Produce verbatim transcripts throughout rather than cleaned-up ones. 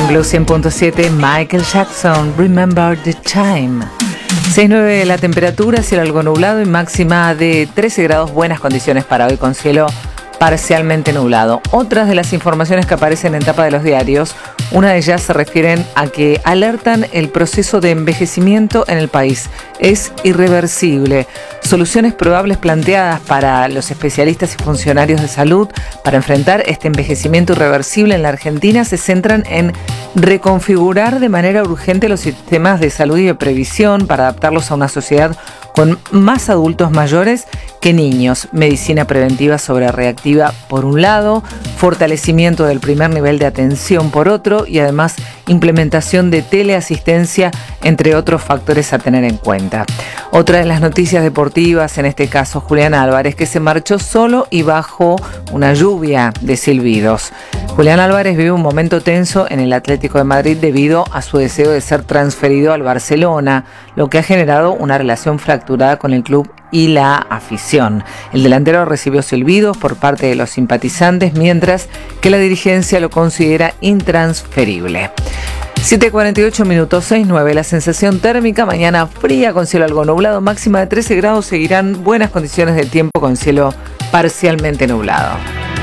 En Blue cien punto siete, Michael Jackson, Remember the Time. seis nueve la temperatura, cielo algo nublado y máxima de trece grados, buenas condiciones para hoy con cielo parcialmente nublado. Otras de las informaciones que aparecen en tapa de los diarios, una de ellas se refieren a que alertan el proceso de envejecimiento en el país. Es irreversible. Soluciones probables planteadas para los especialistas y funcionarios de salud para enfrentar este envejecimiento irreversible en la Argentina se centran en reconfigurar de manera urgente los sistemas de salud y de previsión para adaptarlos a una sociedad con más adultos mayores que niños, medicina preventiva sobre reactiva por un lado, fortalecimiento del primer nivel de atención por otro y además implementación de teleasistencia, entre otros factores a tener en cuenta. Otra de las noticias deportivas, en este caso Julián Álvarez, que se marchó solo y bajo una lluvia de silbidos. Julián Álvarez vive un momento tenso en el Atlético de Madrid debido a su deseo de ser transferido al Barcelona, lo que ha generado una relación fracturada con el club y la afición. El delantero recibió silbidos por parte de los simpatizantes, mientras que la dirigencia lo considera intransferible. siete cuarenta y ocho minutos, seis nueve, la sensación térmica, mañana fría con cielo algo nublado, máxima de trece grados, seguirán buenas condiciones de tiempo con cielo parcialmente nublado.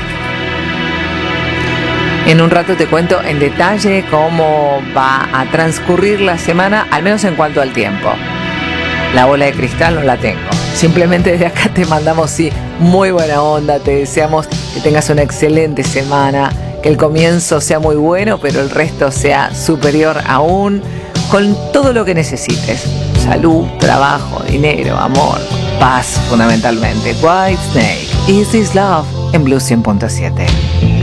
En un rato te cuento en detalle cómo va a transcurrir la semana, al menos en cuanto al tiempo. La bola de cristal no la tengo. Simplemente desde acá te mandamos, sí, muy buena onda, te deseamos que tengas una excelente semana, que el comienzo sea muy bueno, pero el resto sea superior aún, con todo lo que necesites. Salud, trabajo, dinero, amor, paz fundamentalmente. Whitesnake, Is This Love? En Blue cien punto siete.